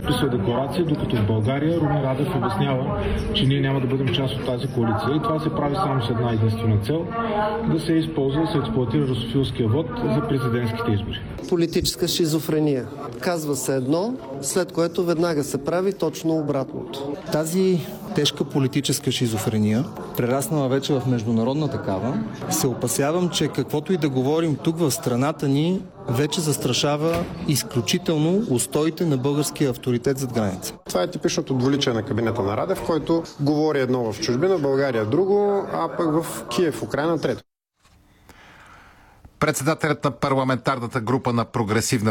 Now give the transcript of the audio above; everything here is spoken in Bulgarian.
подписва декларация, докато в България Румен Радев обяснява, че ние няма да бъдем част от тази коалиция и това се прави само с една единствена цел – да се използва, да се експлоатира русофилския вод за президентските избори. Политическа шизофрения. Казва се едно, след което веднага се прави точно обратното. Тази тежка политическа шизофрения, прераснала вече в международна такава, се опасявам, че каквото и да говорим тук в страната ни, вече застрашава изключително устоите на българския авторитет зад граница. Това е типичното двуличие на кабинета на Радев, който говори едно в чужбина, в България друго, а пък в Киев, Украйна трето. Председателят на парламентарната група на Прогресивна